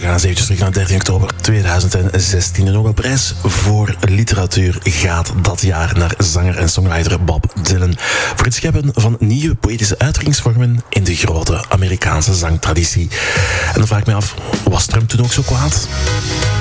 gaan eens eventjes terug naar 13 oktober 2016. De Nobelprijs voor literatuur gaat dat jaar naar zanger en songwriter Bob Dylan voor het scheppen van nieuwe poëtische uitdrukkingsvormen in de grote Amerikaanse zangtraditie. En dan vraag ik me af, was Trump toen ook zo kwaad?